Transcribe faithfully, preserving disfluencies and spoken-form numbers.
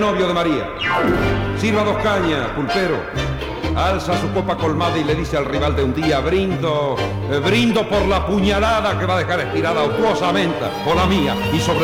novio de María. Sirva dos cañas, pulpero. Alza su copa colmada y le dice al rival de un día: brindo, eh, brindo por la puñalada que va a dejar estirada autuosamente, por la mía y sobre